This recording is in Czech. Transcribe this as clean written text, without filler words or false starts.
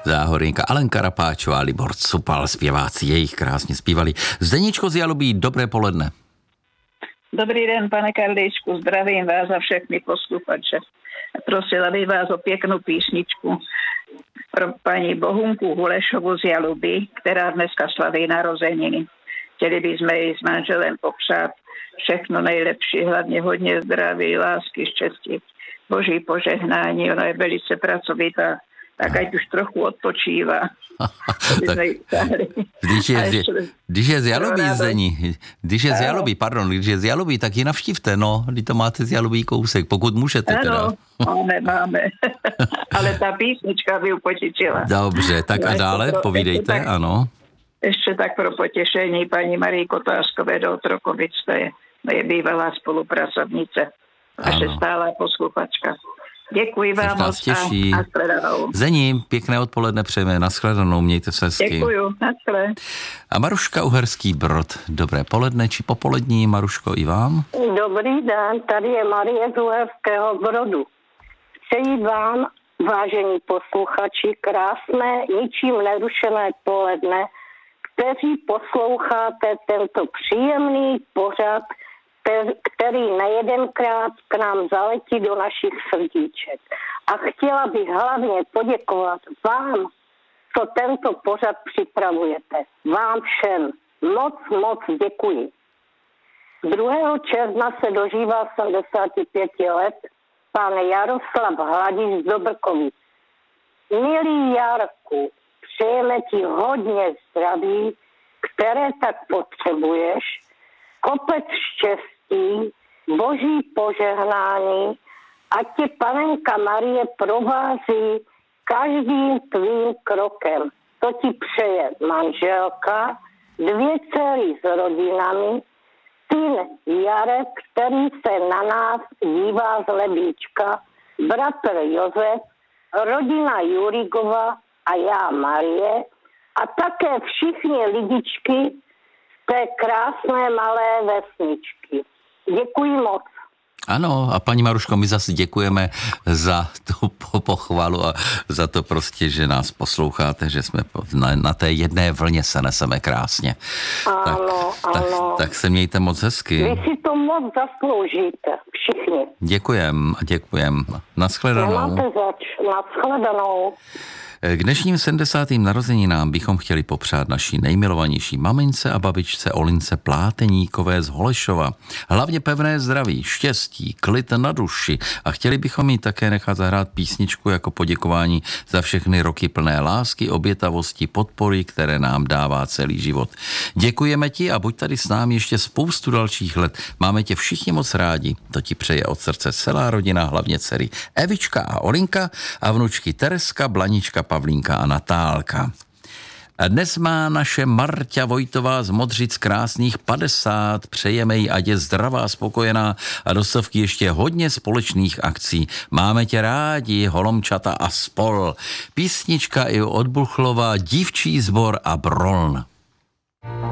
Záhorinka, Alenka Rapáčová, Libor Cupal, zpěváci jejich krásně zpívali. Zdeničko z Jalubí, dobré poledne. Dobrý den, pane Karlíčku, zdravím vás a všechny posluchače. Prosila bych vás o pěknou písničku pro paní Bohunku Hulešovu z Jaluby, která dneska slaví narozeniny. Chtěli bychom jí s manželem popřát všechno nejlepší, hlavně hodně zdraví, lásky, štěstí, boží požehnání. Ona je velice pracovitá, tak ať už trochu odpočívá. Když je z Jalubí, Zdení, když je z Jalubí, tak ji navštívte, no, když to máte z Jalubí kousek, pokud můžete teda. Ano, máme. Ale ta písnička by ju potěšila. Dobře, tak a dále, povídejte, ano. Ještě tak pro potěšení paní Marii Kotářkové do Otrokovic, to je moje bývalá spolupracovnice, naše stálá posluchačka. Děkuji vám moc a nashledanou. Zení, pěkné odpoledne přejeme, nashledanou, mějte se hezky. Děkuju, naschle. A Maruška Uherský Brod, dobré poledne či popolední, Maruško, i vám? Dobrý den, tady je Marie z Uherského Brodu. Přeji vám, vážení posluchači, krásné, ničím nerušené poledne, kteří posloucháte tento příjemný pořad, který nejedenkrát k nám zaletí do našich srdíček. A chtěla bych hlavně poděkovat vám, co tento pořad připravujete. Vám všem moc děkuji. 2. června se dožívá 75 let pan Jaroslav Hladiš z Dobrkovic. Milý Jarku, přejeme ti hodně zdraví, které tak potřebuješ, kopec štěstí, boží požehnání, ať tě panenka Marie provází každým tvým krokem. To ti přeje manželka, 2 dcery s rodinami, syn Jarek, který se na nás dívá z Lebíčka, bratr Josef, rodina Jurigova a já Marie a také všichni lidičky té krásné malé vesničky. Děkuji moc. Ano, a paní Maruško, my zase děkujeme za tu pochvalu a za to prostě, že nás posloucháte, že jsme na té jedné vlně se neseme krásně. Ano. Tak se mějte moc hezky. Vy si to moc zasloužíte, všichni. Děkujem. Nashledanou. Nemáte zač, nashledanou. K dnešním 70. narozeninám bychom chtěli popřát naší nejmilovanější mamince a babičce Olince Pláteníkové z Holešova. Hlavně pevné zdraví, štěstí, klid na duši a chtěli bychom jí také nechat zahrát písničku jako poděkování za všechny roky plné lásky, obětavosti, podpory, které nám dává celý život. Děkujeme ti a buď tady s námi ještě spoustu dalších let. Máme tě všichni moc rádi. To ti přeje od srdce celá rodina, hlavně dcery Evička a Olinka a vnučky Tereska, Blanička, Pavlínka a Natálka. A dnes má naše Marťa Vojtová z Modřic krásných 50. Přejeme jí, ať je zdravá, spokojená a do stovky ještě hodně společných akcí. Máme tě rádi, Holomčata a spol. Písnička i od Buchlova, Dívčí sbor a Broln.